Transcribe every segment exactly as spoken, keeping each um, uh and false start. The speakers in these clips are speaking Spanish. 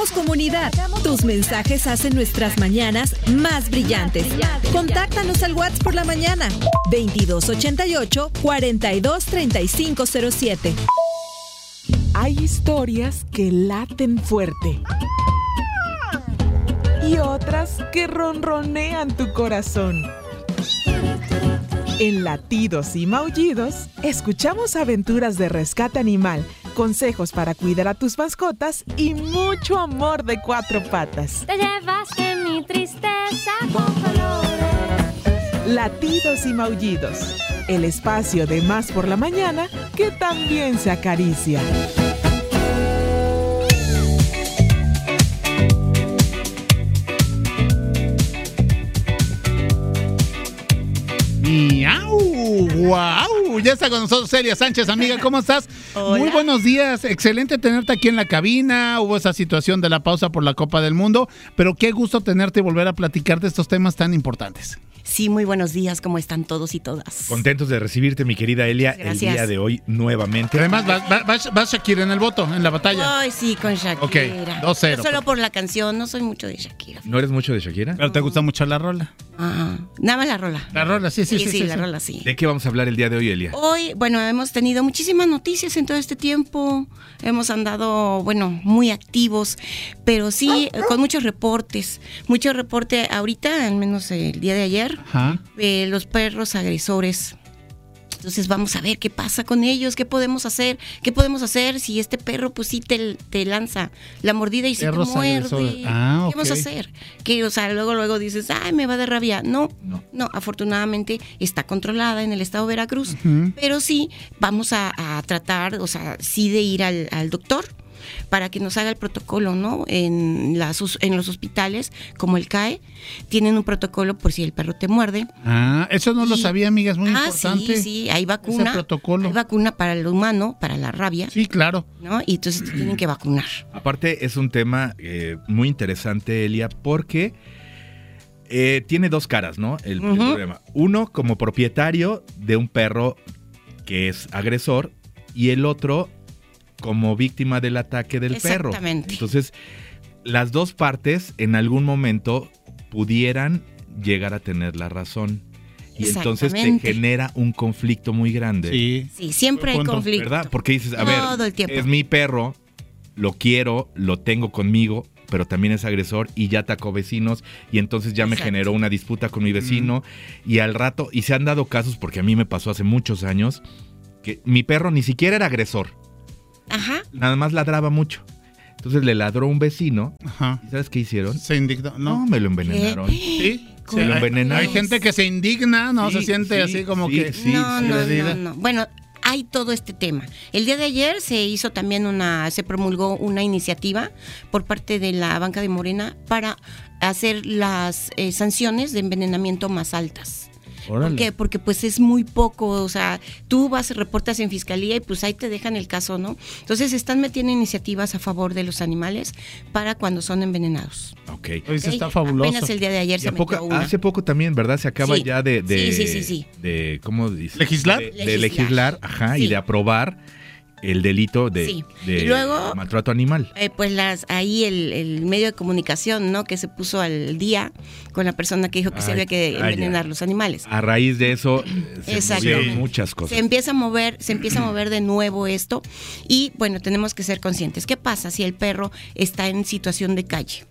Hagamos comunidad. Tus mensajes hacen nuestras mañanas más brillantes. Contáctanos al WhatsApp por la mañana. veintidós ochenta y ocho, cuarenta y dos, treinta y cinco cero siete. Hay historias que laten fuerte y otras que ronronean tu corazón. En Latidos y Maullidos, escuchamos aventuras de rescate animal, consejos para cuidar a tus mascotas y mucho amor de cuatro patas. Te llevaste mi tristeza con colores. Latidos y Maullidos, el espacio de Más por la Mañana que también se acaricia. ¡Miau! ¡Guau! Ya está con nosotros Celia Sánchez, amiga, ¿cómo estás? Hola. Muy buenos días, excelente tenerte aquí en la cabina. Hubo esa situación de la pausa por la Copa del Mundo, pero qué gusto tenerte y volver a platicar de estos temas tan importantes. Sí, muy buenos días, ¿cómo están todos y todas? Contentos de recibirte, mi querida Elia, el Gracias. día de hoy nuevamente. Además, va, va, va, va Shakira en el voto, en la batalla. Ay, sí, con Shakira. Ok, dos cero. Yo solo por la canción, no soy mucho de Shakira. ¿No eres mucho de Shakira? Pero te gusta mucho la rola. Ah, nada más la rola. La rola, sí, sí, Sí, sí. sí, sí, la sí. rola sí. ¿De qué vamos a hablar el día de hoy, Elia? Hoy, bueno, hemos tenido muchísimas noticias en todo este tiempo. Hemos andado, bueno, muy activos, pero sí, eh, con muchos reportes. Mucho reporte ahorita, al menos el día de ayer, Ajá. de los perros agresores. Entonces vamos a ver qué pasa con ellos, qué podemos hacer, qué podemos hacer si este perro pues sí te, te lanza la mordida y si te Perros muerde. agresores. Ah, ¿Qué vamos a ok. hacer? Que, o sea, luego luego dices, ay, me va de rabia. No, No. no, afortunadamente está controlada en el estado de Veracruz, Ujú. pero sí vamos a, a tratar, o sea, sí de ir al, al doctor para que nos haga el protocolo, ¿no? En, las, en los hospitales, como el C A E, tienen un protocolo por si el perro te muerde. Ah, eso no lo Y- sabía, amiga, es muy ah, importante. sí, sí, hay vacuna. Ese protocolo. Hay vacuna para el humano, para la rabia, Sí, claro. ¿no? Y entonces te tienen que vacunar. Aparte, es un tema eh, muy interesante, Elia, porque eh, tiene dos caras, ¿no? El, el Ujú. problema. Uno, como propietario de un perro que es agresor, y el otro, como víctima del ataque del perro. Exactamente. Entonces, las dos partes en algún momento pudieran llegar a tener la razón. Y entonces te Exactamente. genera un conflicto muy grande. Sí. Sí, siempre hay Punto. conflicto. ¿Verdad? Porque dices, a Todo ver, el tiempo. es mi perro, lo quiero, lo tengo conmigo, pero también es agresor y ya atacó vecinos y entonces ya me Exacto. generó una disputa con mi vecino y al rato, y se han dado casos, porque a mí me pasó hace muchos años, que mi perro ni siquiera era agresor, Ajá. nada más ladraba mucho. Entonces le ladró un vecino Ajá. y ¿sabes qué hicieron? Se indignó. No, No. me lo envenenaron. Sí. Se lo hay- envenenaron. Hay gente que se indigna, ¿no? Sí, se siente sí, así como sí, que. sí, no, sí, no, agredida. no, no. Bueno, hay todo este tema. El día de ayer se hizo también una, se promulgó una iniciativa por parte de la banca de Morena para hacer las eh, sanciones de envenenamiento más altas. ¿Por Órale. qué? Porque pues es muy poco, o sea, tú vas, reportas en fiscalía y pues ahí te dejan el caso, ¿no? Entonces están metiendo iniciativas a favor de los animales para cuando son envenenados. Ok. Hoy se ¿Ok? está fabuloso. Apenas el día de ayer Y se a poco- metió una. hace poco también, ¿verdad? Se acaba Sí. ya de, de, Sí, sí, sí, sí. de ¿cómo dice? ¿Legislar? De, de Legislar. legislar, ajá, y Sí. de aprobar el delito de, Sí. de Y luego- maltrato animal. Eh, pues las ahí el, el medio de comunicación, ¿no? Que se puso al día con la persona que dijo que se Ay, había que ah, envenenar ya. los animales. A raíz de eso eh, se Exacto. movieron Sí. muchas cosas. Se empieza a mover, se empieza a mover de nuevo esto y bueno, tenemos que ser conscientes. ¿Qué pasa si el perro está en situación de calle?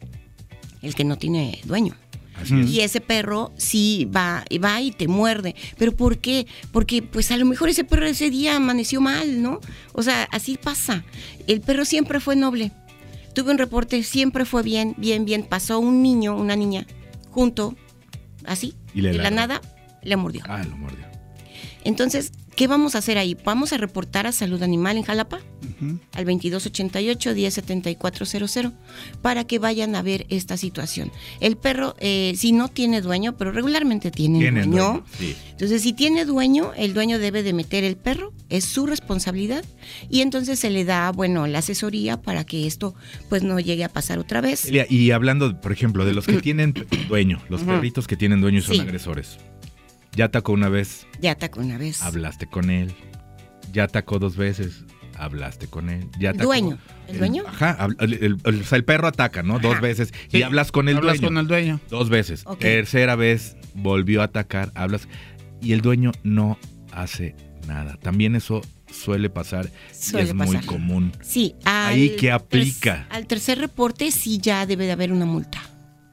El que no tiene dueño. Así es. Y ese perro sí va, y va y te muerde. ¿Pero por qué? Porque pues a lo mejor ese perro ese día amaneció mal, ¿no? O sea, así pasa. El perro siempre fue noble. Tuve un reporte, siempre fue bien, bien, bien. Pasó un niño, una niña, junto, así, Y le de la ladró. nada, le mordió. Ah, lo mordió. Entonces, ¿qué vamos a hacer ahí? Vamos a reportar a Salud Animal en Jalapa Ujú. al veintidós ochenta y ocho, diez setenta y cuatro cero cero para que vayan a ver esta situación. El perro, eh, si no tiene dueño, pero regularmente tiene Tienen dueño. dueño, sí. Entonces, si tiene dueño, el dueño debe de meter el perro, es su responsabilidad, y entonces se le da, bueno, la asesoría para que esto pues no llegue a pasar otra vez. Elia, y hablando, por ejemplo, de los que tienen dueño, los Ujú. perritos que tienen dueño y son Sí. agresores. Ya atacó una vez, Ya atacó una vez. hablaste con él. Ya atacó dos veces, hablaste con él. Ya atacó. Dueño. ¿El dueño? Ajá, el, el- el- o sea, el perro ataca, ¿no? Ajá. Dos veces. Sí, y hablas con el hablas dueño. con el dueño. Dos veces. Ok. Tercera vez volvió a atacar, hablas. Y el dueño no hace nada. También eso suele pasar Suele y es muy pasar. común. Sí. Al Ahí que aplica. ter- al tercer reporte sí ya debe de haber una multa.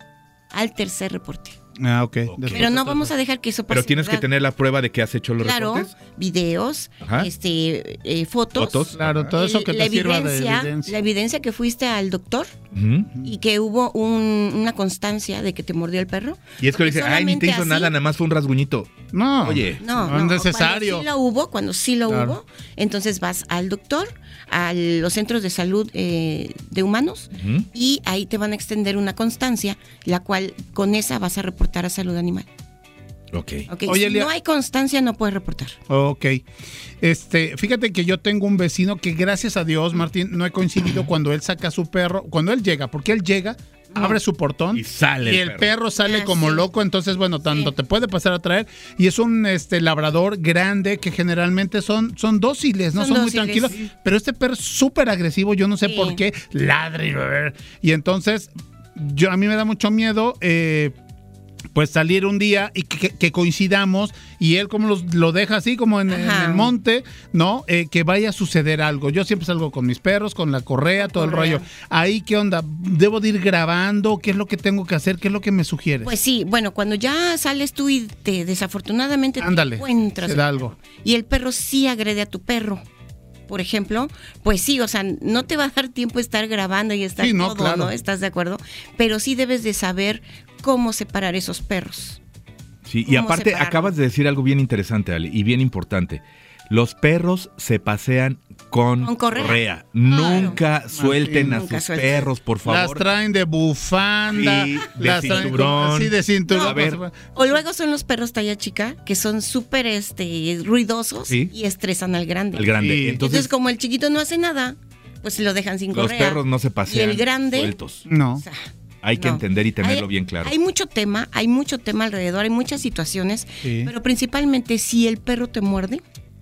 Al tercer reporte. Ah, ok. Ok. Después Pero no de- vamos a dejar que eso pase. Pero tienes que ¿verdad? tener la prueba de que has hecho los Claro, reportes. videos, Ajá. este, eh, fotos. Fotos. Claro, todo eso el- que la te sirva de evidencia, evidencia. La evidencia que fuiste al doctor Ujú. y que hubo un- una constancia de que te mordió el perro. Y es que le Porque dicen, ay, ni te hizo solamente nada, así- nada más fue un rasguñito. No. Oye, No, No no, es necesario. Cuando sí lo hubo, cuando sí lo Claro. hubo, entonces vas al doctor, a los centros de salud eh, de humanos, Ujú. y ahí te van a extender una constancia, la cual con esa vas a reportar a salud animal. Ok. ¿Ok? Oye, Si Elia- no hay constancia, no puedes reportar. Ok. Este, fíjate que yo tengo un vecino que gracias a Dios, Martín, no he coincidido cuando él saca a su perro, cuando él llega, porque él llega, abre su portón Y sale y el el perro. perro, sale Ah, como sí. loco, entonces bueno, tanto Sí. te puede pasar a traer y es un este labrador grande que generalmente son son dóciles, no Son son, muy dóciles, tranquilos, sí. pero este perro es súper agresivo, yo no sé Sí. por qué, ladra y, y entonces yo a mí me da mucho miedo eh, pues salir un día y que, que coincidamos y él como los- lo deja así como en, en Ajá. el monte, ¿no? Eh, que vaya a suceder algo. Yo siempre salgo con mis perros, con la correa, todo correa. el rollo. Ahí, ¿qué onda? ¿Debo de ir grabando? ¿Qué es lo que tengo que hacer? ¿Qué es lo que me sugieres? Pues sí, bueno, cuando ya sales tú y te desafortunadamente Ándale, te encuentras se el da perro, algo. y el perro sí agrede a tu perro, por ejemplo, pues sí, o sea, no te va a dar tiempo estar grabando y estar Sí, no, todo, claro. ¿no? ¿Estás de acuerdo? Pero sí debes de saber cómo separar esos perros. Sí, y ¿Cómo aparte separarlo? acabas de decir algo bien interesante, Ale, y bien importante. Los perros se pasean con, Con correa. Nunca suelten a Nunca sus suelten. perros, por Las favor. traen de bufanda, Sí, de las traen cinturón. como- sí, de cinturón. No, a ver. O luego son los perros talla chica, que son súper este, ruidosos Sí. y estresan al grande. El grande. Sí. Entonces, Entonces, como el chiquito no hace nada, pues lo dejan sin los correa. perros no se pasean Y el grande, sueltos. No. o sea, Hay que no. entender y tenerlo Hay- bien claro. Hay mucho tema, hay mucho tema alrededor, hay muchas situaciones, Sí. pero principalmente si el perro te muerde,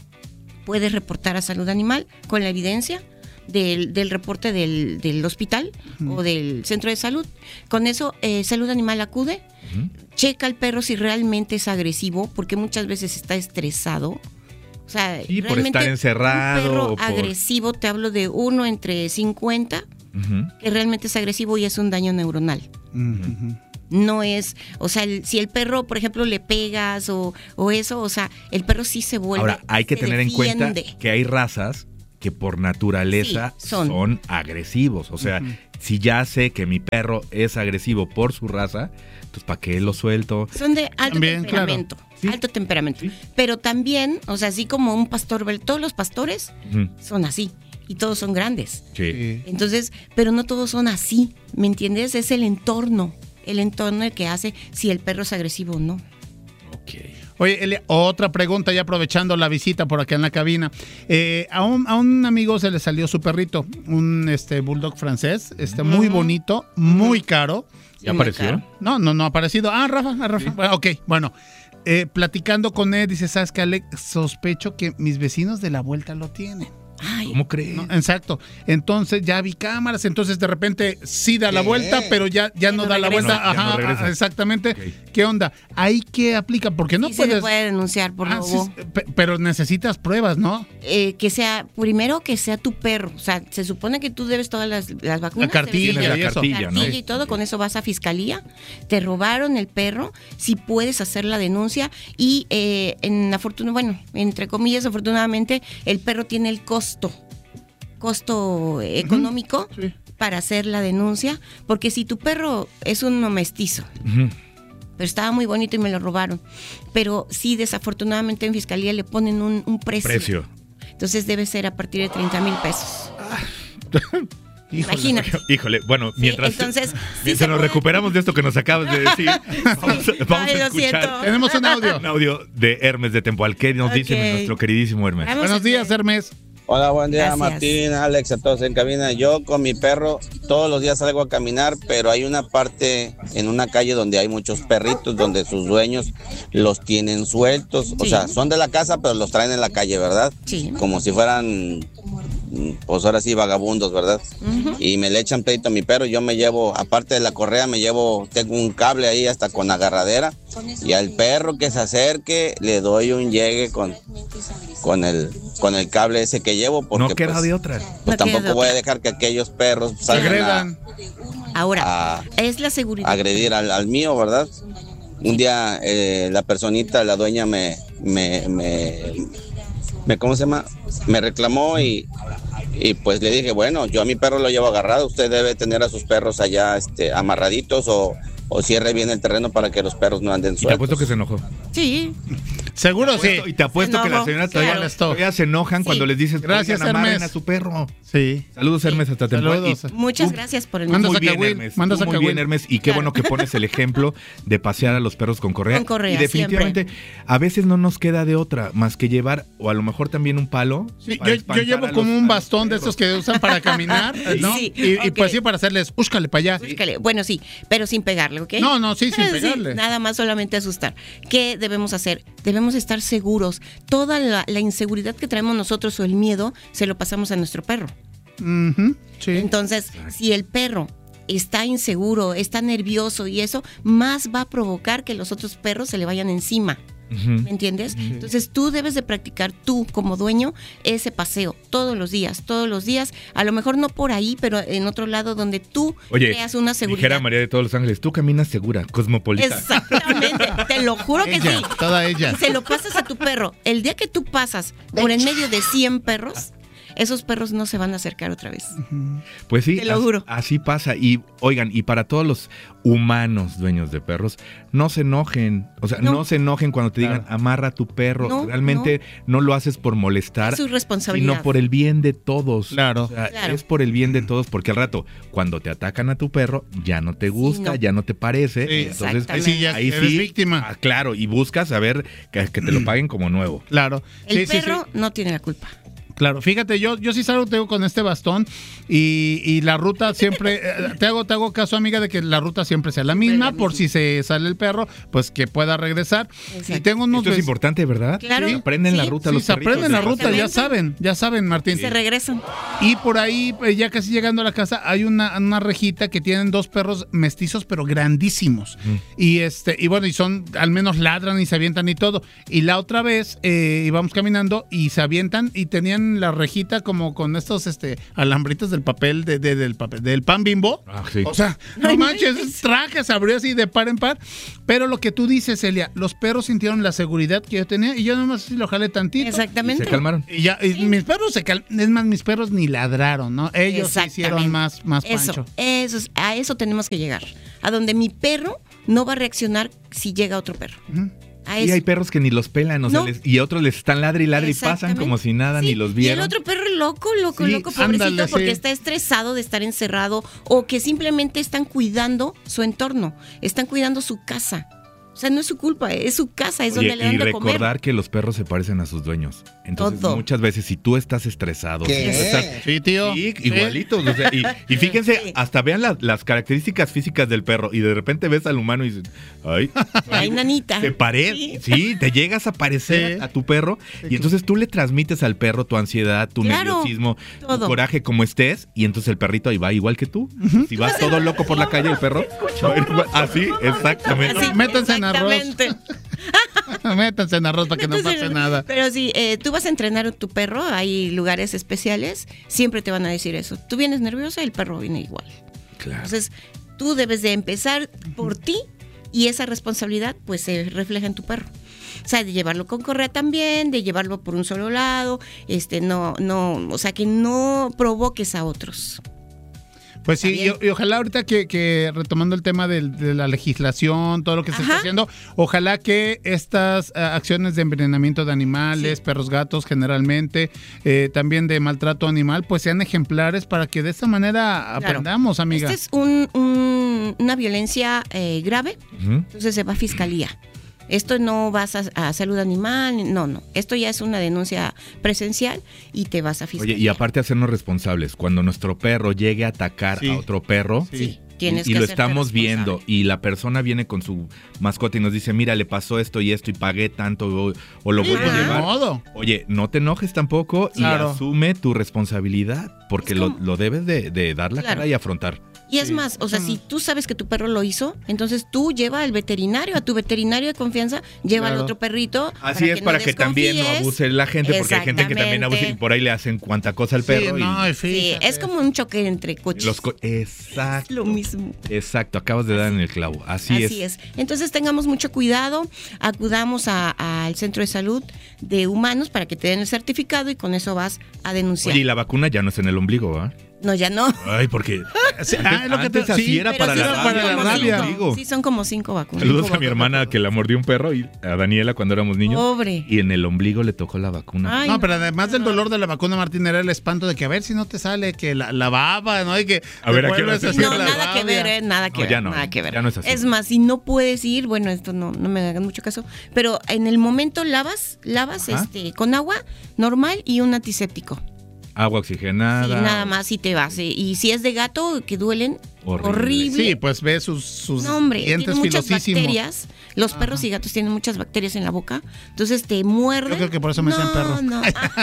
puedes reportar a salud animal con la evidencia del, del reporte del, del hospital o del centro de salud. Con eso, eh, salud animal acude, Ujú. checa al perro si realmente es agresivo, porque muchas veces está estresado. O sea, Sí, por realmente estar encerrado un perro o por- agresivo, te hablo de uno entre cincuenta, Ujú. que realmente es agresivo y es un daño neuronal. Ujú. No es, o sea, el- si el perro, por ejemplo, le pegas o, o eso, o sea, el perro sí se vuelve. Ahora, hay que se tener en cuenta defiende. que hay razas que por naturaleza Sí, son. son. agresivos. O sea, si ya sé que mi perro es agresivo por su raza, pues ¿para qué lo suelto? Son de alto También, claro. temperamento. Sí. Alto temperamento. Sí. Pero también, o sea, así como un pastor, bel- todos los pastores Ujú. son así y todos son grandes. Sí. Sí. Entonces, pero no todos son así, ¿me entiendes? Es el entorno, el entorno el que hace si el perro es agresivo o no. Ok. Oye, Elia, otra pregunta ya aprovechando la visita por acá en la cabina. Eh, a, un, a un amigo se le salió su perrito, un este bulldog francés, este muy bonito, muy caro. ¿Ya muy apareció? caro. No, no, no ha aparecido. Ah, Rafa, ah, Rafa. Bueno, ok, bueno. Eh, platicando con él, dice, ¿sabes qué, Alex? Sospecho que mis vecinos de la vuelta lo tienen. Ay, ¿Cómo crees? ¿No? Exacto. Entonces ya vi cámaras, entonces de repente sí da la vuelta, pero ya, ya no no da la regresa. vuelta. No, ya no Ajá, regresa. exactamente. Ok. ¿Qué onda? ¿Ahí qué aplica? Porque no sí se le puedes... puede denunciar por Ah, robo. sí, pe- pero necesitas pruebas, ¿no? Eh, que sea, primero que sea tu perro. O sea, se supone que tú debes todas las, las vacunas. La cartilla debes de- y eso. cartilla ¿no? y todo, con eso vas a fiscalía. Te robaron el perro, si puedes hacer la denuncia y eh, en afortuna, bueno, entre comillas, afortunadamente, el perro tiene el costo, costo económico Sí. para hacer la denuncia, porque si tu perro es uno mestizo, Ujú. pero estaba muy bonito y me lo robaron, pero sí, desafortunadamente en fiscalía le ponen un, un precio. Precio. Entonces debe ser a partir de treinta mil pesos. Híjole. Imagínate. Híjole, bueno, Sí, mientras, entonces, sí mientras se nos puede. recuperamos de esto que nos acabas de decir, vamos, a- vamos Ay, a lo siento. escuchar Tenemos un audio. un audio de Hermes de Tempoal. ¿Qué nos dice Ok. nuestro queridísimo Hermes? Vamos Buenos a días, hacer- Hermes. Hola, buen día, Gracias. Martín, Alex, a todos en cabina. Yo con mi perro todos los días salgo a caminar, pero hay una parte en una calle donde hay muchos perritos, donde sus dueños los tienen sueltos. O Sí. sea, son de la casa, pero los traen en la calle, ¿verdad? Sí. Como si fueran pues ahora sí, vagabundos, ¿verdad? Uh-huh. Y me le echan pleito a mi perro. Yo me llevo, aparte de la correa, me llevo, tengo un cable ahí hasta con agarradera. Y al perro que se acerque, le doy un llegue con, con, el, con el cable ese que llevo. Porque, no queda pues, de otra. Pues no tampoco de voy otra. a dejar que aquellos perros salgan a, Ahora, a es la seguridad. agredir al, al mío, ¿verdad? Un día eh, la personita, la dueña me, me, me, me, ¿cómo se llama? Me reclamó y, y pues le dije, bueno, yo a mi perro lo llevo agarrado, usted debe tener a sus perros allá este, amarraditos o, o cierre bien el terreno para que los perros no anden Y te sueltos. apuesto que se enojó. Sí. Seguro sí. Y te apuesto Se que la enojó, señora todavía, claro. todavía se enojan Sí. cuando les dices, Gracias, "Oigan, amarren Hermes". a su perro. Sí. Saludos, Hermes, hasta temprano. Saludos. Muchas Tú- gracias por el Manda Muy a bien, Cahuil, Hermes. manda Tú a muy Cahuil. bien, Hermes. Y qué Claro. bueno que pones el ejemplo de pasear a los perros con correa. Con correa, y definitivamente, a veces no nos queda de otra más que llevar, o a lo mejor también un palo. Sí, para yo, yo espantar llevo a como los- un a los bastón de perros. estos que usan para caminar, ¿no? Sí, y, y ok. pues sí, para hacerles, búscale para allá. Búscale. Bueno, sí, pero sin pegarle, ¿ok? No, no, sí, sin Sí, pegarle. nada más solamente asustar. ¿Qué debemos hacer? Debemos estar seguros. Toda la, la inseguridad que traemos nosotros o el miedo, se lo pasamos a nuestro perro. Ujú, sí. Entonces, si el perro está inseguro, está nervioso y eso, más va a provocar que los otros perros se le vayan encima. Ujú. ¿Me entiendes? Entonces tú debes de practicar tú como dueño ese paseo todos los días, todos los días, a lo mejor no por ahí, pero en otro lado donde tú Oye, creas una seguridad. dijera María de todos los ángeles, tú caminas segura, cosmopolita. Exactamente, te lo juro que Ella, sí. toda ella. Y se lo pasas a tu perro. El día que tú pasas por en medio de cien perros, esos perros no se van a acercar otra vez. Pues sí, Te lo as- juro. así pasa. Y oigan, y para todos los humanos dueños de perros, no se enojen. O sea, no, No. se enojen cuando te digan, Claro. amarra a tu perro. No, Realmente no. lo haces por molestar, Es su responsabilidad. sino por el bien de todos. Claro. O sea, Claro. es por el bien de todos, porque al rato, cuando te atacan a tu perro, ya no te gusta, no. ya no te parece. Sí, Entonces, ahí sí ya ahí eres sí, víctima. ah, claro, y buscas saber que, que te lo paguen como nuevo. Claro. El Sí, sí, sí. perro no tiene la culpa. Claro, fíjate, yo, yo sí salgo tengo con este bastón y, y la ruta siempre, eh, te hago, te hago caso, amiga, de que la ruta siempre sea la misma, la por misma. si se sale el perro, pues que pueda regresar. Exacto. Y tengo unos Esto es vec- importante, ¿verdad? Claro. Sí, aprenden la Sí. ruta Sí, los se perritos. aprenden la ruta, ya Exactamente. saben, ya saben, Martín. Se regresan. Y por ahí, eh, ya casi llegando a la casa, hay una, una rejita que tienen dos perros mestizos, pero grandísimos. Y este, y bueno, y son, al menos ladran y se avientan y todo. Y la otra vez eh, íbamos caminando y se avientan y tenían la rejita como con estos este alambritos del papel, de, de- del papel, del pan Bimbo. Ah, sí. O sea, no manches, traje, se abrió así de par en par. Pero lo que tú dices, Elia, los perros sintieron la seguridad que yo tenía y yo nomás así lo jalé tantito. Y Exactamente. se calmaron. Y ya, y mis perros se cal... Es más, mis perros ni ladraron, ¿no? Ellos se hicieron Exactamente. más, más Eso, pancho. eso, es- a eso tenemos que llegar. A donde mi perro no va a reaccionar si llega otro perro. A Y eso. hay perros que ni los pelan, o sea, No. les- y otros les están ladre y ladre y pasan Exactamente. como si nada, Sí, ni los Y el vieron. otro perro loco, loco, Sí, loco, pobrecito, ándale, porque sí. está estresado de estar encerrado o que simplemente están cuidando su entorno, están cuidando su casa. O sea, no es su culpa, es su casa, es Oye, donde le y dan de comer. recordar que los perros se parecen a sus dueños. Entonces, Todo. muchas veces, si tú estás estresado, ¿Qué? si tú estás- Sí, tío. Sí, Sí. igualitos. o sea, y, y fíjense, Sí. hasta vean la- las características físicas del perro y de repente ves al humano y dices, ay, Ay, nanita. se parece. Sí. Sí. te llegas a parecer Sí. a tu perro y entonces tú le transmites al perro tu ansiedad, tu Claro, nerviosismo, tu todo. coraje como estés y entonces el perrito ahí va igual que tú. Si vas todo loco por la calle el perro, va a ir igual. Así, exactamente. Así, Métanse en arroz. exactamente. Métanse en arroz para que no Entonces, pase nada. Pero si eh, tú vas a entrenar a tu perro, hay lugares especiales, siempre te van a decir eso. Tú vienes nerviosa, el perro viene igual. Claro. Entonces, tú debes de empezar por ti y esa responsabilidad pues se refleja en tu perro. O sea, de llevarlo con correa también, de llevarlo por un solo lado, este, no, no, o sea, que no provoques a otros. Pues sí, Está bien. y, y ojalá ahorita que, que retomando el tema del- de, la legislación, todo lo que se está Ajá. haciendo, ojalá que estas eh, acciones de envenenamiento de animales, Sí. perros, gatos generalmente, eh, también de maltrato animal, pues sean ejemplares para que de esta manera Claro. aprendamos, amiga. Esta es un- un- una violencia eh, grave, Ujú. entonces se va a fiscalía. Esto no vas a, a salud animal, no, no. Esto ya es una denuncia presencial y te vas a fiscalía. Oye, y aparte hacernos responsables, cuando nuestro perro llegue a atacar Sí. a otro perro, Sí. Tienes y, y que lo hacerte estamos responsable. viendo y la persona viene con su mascota y nos dice, mira, le pasó esto y esto y pagué tanto o, o lo Sí, voy a pues, ni llevar. modo. Oye, no te enojes tampoco Claro. y asume tu responsabilidad porque Es lo, como- lo debes de, de dar la Claro. cara y afrontar. Y es más, o sea, si tú sabes que tu perro lo hizo, entonces tú lleva al veterinario, a tu veterinario de confianza, lleva Claro. al otro perrito. Así es, no para que también no desconfíes. abuse la gente, porque hay gente que también abusa y Exactamente. por ahí le hacen cuanta cosa al Sí, perro. no, y y Sí, fíjate. es como un choque entre coches. los co- Es Exacto. lo mismo. Exacto, acabas de dar en el clavo. Así, Así es. Entonces tengamos mucho cuidado, acudamos a- al centro de salud de humanos para que te den el certificado y con eso vas a denunciar. Oye, y la vacuna ya no es en el ombligo, ¿va? No, ya no. Ay, porque Sí, antes, ah, es lo que te- antes así sí, era Pero para sí la son rabia. para la como rabia. cinco. Ombligo. Sí, son como cinco vacunas. Saludos Cinco a mi vacunas. hermana que la mordió un perro y a Daniela cuando éramos niños. Pobre. Y en el ombligo le tocó la vacuna. Ay, No, pero además del dolor de la vacuna, Martín, era el espanto de que a ver si no te sale, que la, la baba, ¿no? Y que A ver, te ¿a qué hora vuelves se a hacer No, la nada que rabia. ver, ¿eh? Nada que No, ver. ya no, nada que ver. ya no es así. más, si no puedes ir, bueno, esto no, no me hagan mucho caso, pero en el momento lavas, lavas Ajá. este con agua normal y un antiséptico. Agua oxigenada. Sí, nada más y te vas. eh, Y si es de gato, que duelen, Horrible. horrible. Sí, pues ve sus, sus No, hombre, dientes tiene muchas filosísimos. bacterias. Los perros y gatos tienen muchas bacterias en la boca. Entonces te muerden. Yo creo que por eso me no, dicen perro. No,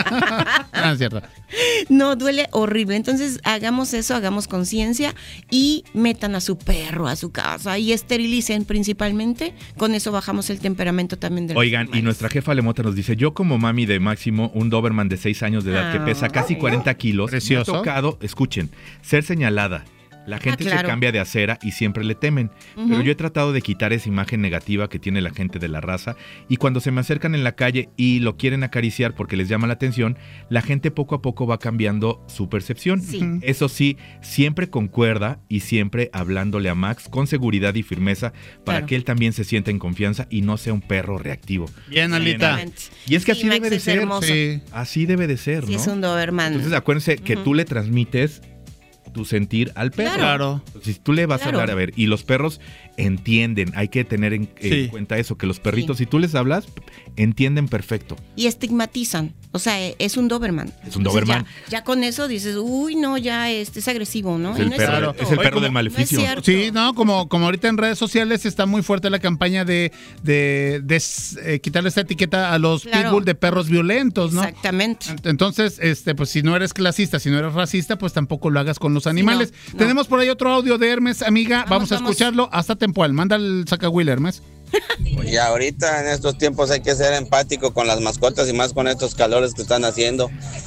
Ah, es cierto. no, duele horrible. Entonces hagamos eso, hagamos conciencia y metan a su perro a su casa y esterilicen principalmente. Con eso bajamos el temperamento también de los Oigan, y animales. nuestra jefa Lemota nos dice, yo como mami de Máximo, un Doberman de seis años de edad que Ah. pesa casi cuarenta kilos, Precioso. me ha tocado, escuchen, ser señalada. La gente Ah, claro. se cambia de acera y siempre le temen. Pero yo he tratado de quitar esa imagen negativa que tiene la gente de la raza y cuando se me acercan en la calle y lo quieren acariciar porque les llama la atención, la gente poco a poco va cambiando su percepción. Sí. Ujú. Eso sí, siempre con cuerda y siempre hablándole a Max con seguridad y firmeza para Claro. que él también se sienta en confianza y no sea un perro reactivo. Bien, Alita. Exactamente. Y es que Sí, así Max debe de es ser. hermoso. Sí. Así debe de ser, Sí, ¿no? es un Doberman. Entonces acuérdense que Ujú. tú le transmites tu sentir al perro. Claro. Si tú le vas Claro. a hablar, a ver, y los perros entienden, hay que tener en, en Sí. cuenta eso, que los perritos, si tú les hablas, entienden perfecto. Y estigmatizan. O sea, eh, es un Doberman. Es un Entonces, Doberman. Ya, ya con eso dices, uy, no, ya este es agresivo, ¿no? Es Y el no perro, cierto. es el Oye, perro como- del maleficio. No es cierto. Sí, no, como, como ahorita en redes sociales está muy fuerte la campaña de, de, de, eh, quitarle esta etiqueta a los Claro. pitbull de perros violentos, ¿no? Exactamente. Ent- Entonces, este, pues si no eres clasista, si no eres racista, pues tampoco lo hagas con los animales. no, no. Tenemos por ahí otro audio de Hermes, amiga. Vamos, Vamos, a vamos. escucharlo hasta Tempoal. Manda el sacahuil, Hermes. Y ahorita en estos tiempos hay que ser empático con las mascotas y más con estos calores que están haciendo.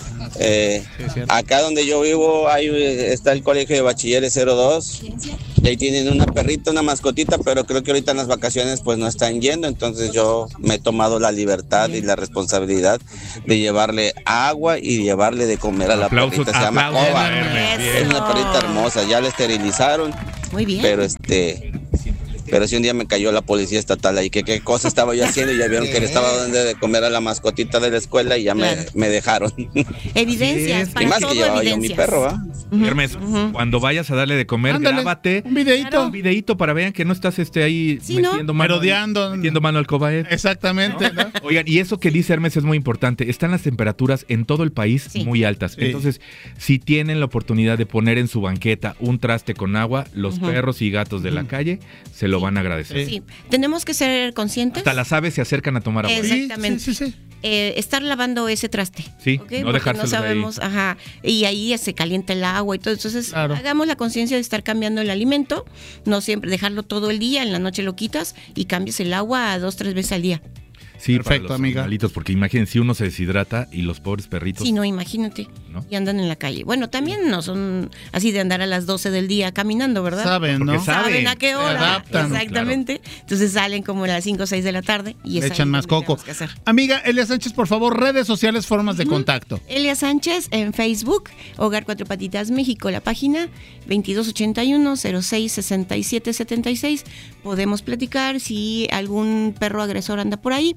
Eh, Sí, es cierto. acá donde yo vivo ahí está el colegio de bachilleres cero dos y ahí tienen una perrita, una mascotita, pero creo que ahorita en las vacaciones pues no están yendo, entonces yo me he tomado la libertad y la responsabilidad de llevarle agua y llevarle de comer a la Aplausos, perrita, se llama aplausos Coba. a Hermes, Eso. bien. Es una perrita hermosa, ya la esterilizaron, Muy bien. pero este pero si un día me cayó la policía estatal ahí que qué cosa estaba yo haciendo y ya vieron que le estaba dando de comer a la mascotita de la escuela y ya me, Claro. me dejaron. Evidencias, Sí, para y más todo que llevaba yo mi evidencias. perro, ¿va? Ujú, Hermes, ujú. cuando vayas a darle de comer, Ándale, grábate un videíto. un videíto para vean que no estás este ahí Sí, ¿no? metiendo mano, Merodeando. metiendo mano al cobae. Exactamente, ¿no? Oigan, y eso que dice Hermes es muy importante. Están las temperaturas en todo el país Sí. muy altas. Sí. Entonces, si tienen la oportunidad de poner en su banqueta un traste con agua, los perros y gatos de la calle se lo van a agradecer. Sí, tenemos que ser conscientes. Hasta las aves se acercan a tomar agua. Es- Sí, Exactamente. Sí, sí, sí. eh, estar lavando ese traste. Sí, ¿ok? no Porque no dejárselo de ahí. sabemos, ajá, y ahí se calienta el agua y todo. Entonces, Claro. hagamos la conciencia de estar cambiando el alimento, no siempre dejarlo todo el día, en la noche lo quitas y cambias el agua a dos, tres veces al día. Sí, Perfecto, para los amiga. animalitos, porque imaginen, si uno se deshidrata y los pobres perritos. Sí, no, imagínate. ¿No? Y andan en la calle. Bueno, también no son así de andar a las doce del día caminando, ¿verdad? Saben, Porque ¿no? saben. Saben a qué Se hora. adaptan. Exactamente. Entonces salen como a las cinco o seis de la tarde y es Le ahí echan más donde coco. tenemos que hacer. Amiga Elia Sánchez, por favor, redes sociales, formas de contacto. Elia Sánchez en Facebook, Hogar Cuatro Patitas México, la página veintidós ochenta y uno cero seis sesenta y siete setenta y seis. Podemos platicar si algún perro agresor anda por ahí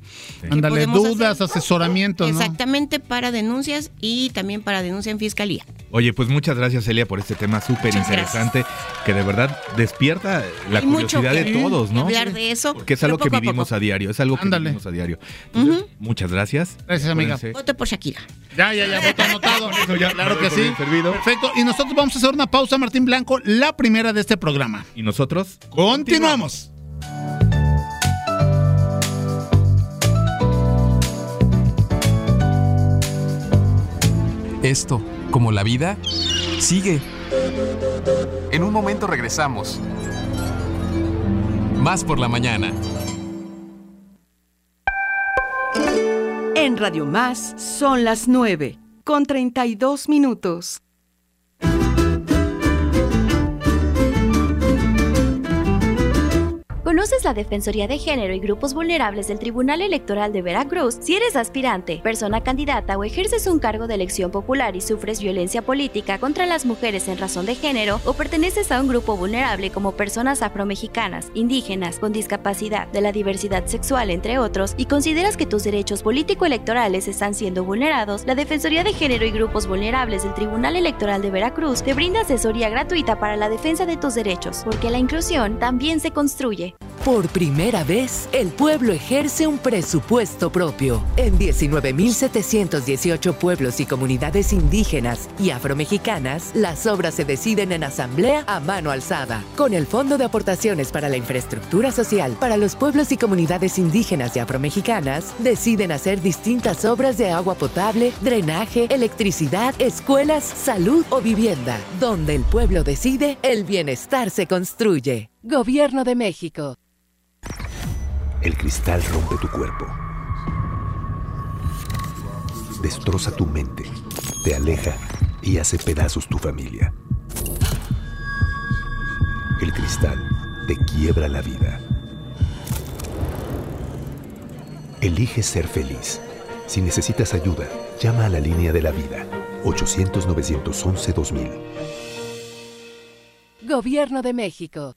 Ándale, podemos dudas, hacer. asesoramiento, ¿no? Exactamente, para denuncias y también para denuncia en fiscalía. Oye, pues muchas gracias, Celia, por este tema súper interesante que de verdad despierta la Hay mucho curiosidad que de todos, ¿no? hablar de eso, Porque es pero algo que poco a vivimos poco. a diario, es algo que Ándale. vivimos a diario. Entonces, Ujú. muchas gracias. Gracias, amiga. Acuérdense. Voto por Shakira. Ya, ya, ya, voto anotado. Eso ya, claro me que doy por sí. bien servido. Perfecto. Y nosotros vamos a hacer una pausa, Martín Blanco, la primera de este programa. Y nosotros Continuamos. Esto, como la vida, sigue. En un momento regresamos. Más por la mañana. En Radio Más son las nueve, con treinta y dos minutos. ¿Conoces la Defensoría de Género y Grupos Vulnerables del Tribunal Electoral de Veracruz? Si eres aspirante, persona candidata o ejerces un cargo de elección popular y sufres violencia política contra las mujeres en razón de género o perteneces a un grupo vulnerable como personas afromexicanas, indígenas, con discapacidad, de la diversidad sexual, entre otros, y consideras que tus derechos político-electorales están siendo vulnerados, la Defensoría de Género y Grupos Vulnerables del Tribunal Electoral de Veracruz te brinda asesoría gratuita para la defensa de tus derechos, porque la inclusión también se construye. Por primera vez, el pueblo ejerce un presupuesto propio. En diecinueve mil setecientos dieciocho pueblos y comunidades indígenas y afromexicanas, las obras se deciden en asamblea a mano alzada. Con el Fondo de Aportaciones para la Infraestructura Social para los pueblos y comunidades indígenas y afromexicanas, deciden hacer distintas obras de agua potable, drenaje, electricidad, escuelas, salud o vivienda. Donde el pueblo decide, el bienestar se construye. Gobierno de México. El cristal rompe tu cuerpo, destroza tu mente, te aleja y hace pedazos tu familia. El cristal te quiebra la vida. Elige ser feliz. Si necesitas ayuda, llama a la línea de la vida, ochocientos, novecientos once, dos mil. Gobierno de México.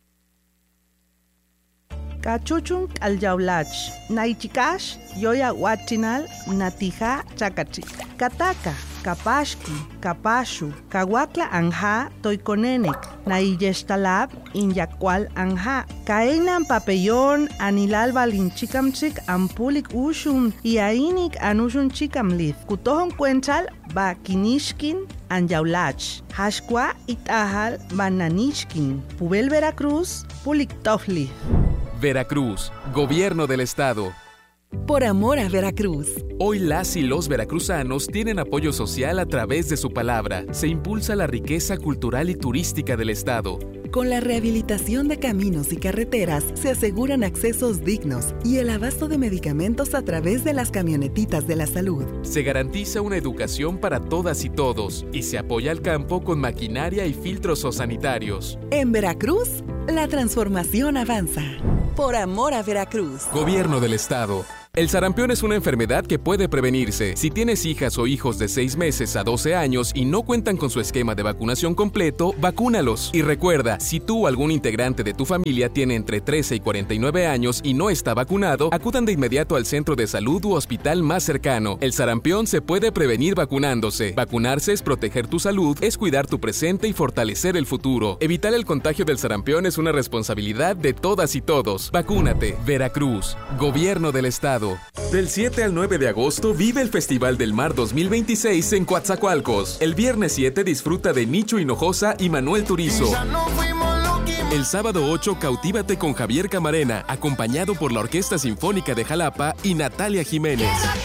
Cachuchun alyaulach, naichikash, yoya huachinal, natija chakachi, kataka, kapashki, kapashu, kawakla anja, toikonenek, naiyestalab, inyakwal anja, kaenan papellón, anilal balinchikamchik, ampulik ushun, iainik anushun chikamlith, kutohon cuenchal, ba kinishkin, anyaulach, hashkwa itahal, bananishkin, pubel Veracruz, pulik tofli. Veracruz, Gobierno del Estado. Por amor a Veracruz. Hoy las y los veracruzanos tienen apoyo social a través de su palabra. Se impulsa la riqueza cultural y turística del Estado. Con la rehabilitación de caminos y carreteras se aseguran accesos dignos y el abasto de medicamentos a través de las camionetitas de la salud. Se garantiza una educación para todas y todos y se apoya al campo con maquinaria y filtros sanitarios. En Veracruz, la transformación avanza. Por amor a Veracruz. Gobierno del Estado. El sarampión es una enfermedad que puede prevenirse. Si tienes hijas o hijos de seis meses a doce años y no cuentan con su esquema de vacunación completo, vacúnalos. Y recuerda, si tú o algún integrante de tu familia tiene entre trece y cuarenta y nueve años y no está vacunado, acudan de inmediato al centro de salud u hospital más cercano. El sarampión se puede prevenir vacunándose. Vacunarse es proteger tu salud, es cuidar tu presente y fortalecer el futuro. Evitar el contagio del sarampión es una responsabilidad de todas y todos. Vacúnate. Veracruz. Gobierno del Estado. Del siete al nueve de agosto vive el Festival del Mar dos mil veintiséis en Coatzacoalcos. El viernes siete disfruta de Nicho Hinojosa y Manuel Turizo. El sábado ocho cautívate con Javier Camarena, acompañado por la Orquesta Sinfónica de Jalapa y Natalia Jiménez.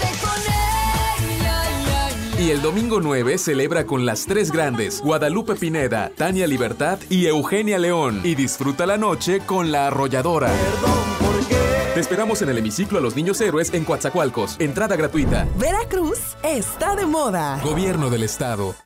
Y el domingo nueve celebra con las tres grandes, Guadalupe Pineda, Tania Libertad y Eugenia León. Y disfruta la noche con La Arrolladora. Te esperamos en el hemiciclo a los Niños Héroes en Coatzacoalcos. Entrada gratuita. Veracruz está de moda. Gobierno del Estado.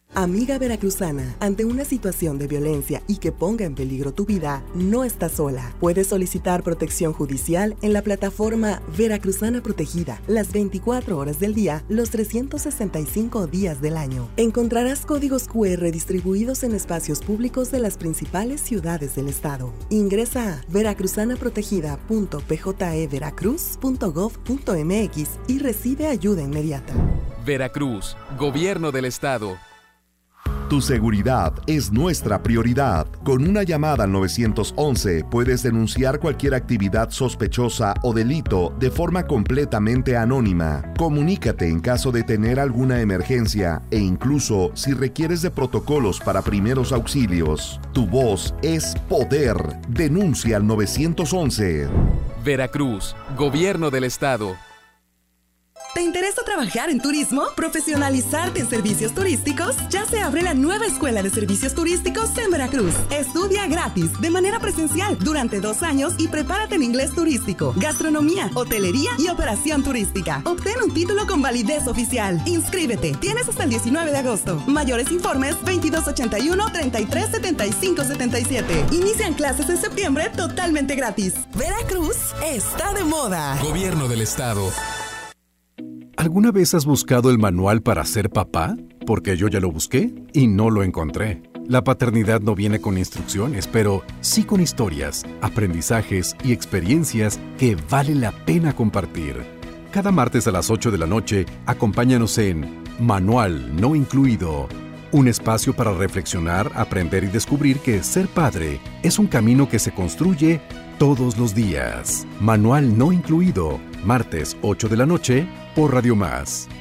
Amiga veracruzana, ante una situación de violencia y que ponga en peligro tu vida, no estás sola. Puedes solicitar protección judicial en la plataforma Veracruzana Protegida, las veinticuatro horas del día, los trescientos sesenta y cinco días del año. Encontrarás códigos cu erre distribuidos en espacios públicos de las principales ciudades del estado. Ingresa a veracruzana protegida punto p j e veracruz punto gov punto m x y recibe ayuda inmediata. Veracruz, Gobierno del Estado. Tu seguridad es nuestra prioridad. Con una llamada al nueve once puedes denunciar cualquier actividad sospechosa o delito de forma completamente anónima. Comunícate en caso de tener alguna emergencia e incluso si requieres de protocolos para primeros auxilios. Tu voz es poder. Denuncia al nueve once. Veracruz, Gobierno del Estado. ¿Te interesa trabajar en turismo? ¿Profesionalizarte en servicios turísticos? Ya se abre la nueva Escuela de Servicios Turísticos en Veracruz. Estudia gratis, de manera presencial, durante dos años y prepárate en inglés turístico, gastronomía, hotelería y operación turística. Obtén un título con validez oficial. Inscríbete. Tienes hasta el diecinueve de agosto. Mayores informes veintidós ochenta y uno, treinta y tres setenta y cinco setenta y siete. Inician clases en septiembre totalmente gratis. Veracruz está de moda. Gobierno del Estado. ¿Alguna vez has buscado el manual para ser papá? Porque yo ya lo busqué y no lo encontré. La paternidad no viene con instrucciones, pero sí con historias, aprendizajes y experiencias que vale la pena compartir. Cada martes a las ocho de la noche, acompáñanos en Manual No Incluido. Un espacio para reflexionar, aprender y descubrir que ser padre es un camino que se construye todos los días. Manual No Incluido, martes ocho de la noche, por Radio Más.